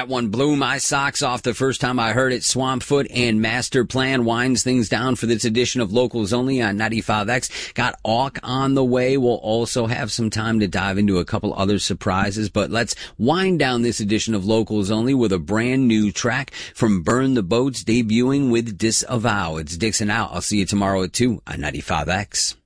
That one blew my socks off the first time I heard it. Swampfoot and Master Plan winds things down for this edition of Locals Only on 95X. Got Auk on the way. We'll also have some time to dive into a couple other surprises, but let's wind down this edition of Locals Only with a brand new track from Burn the Boats, debuting with Disavow. It's Dixon out. I'll see you tomorrow at 2 on 95X.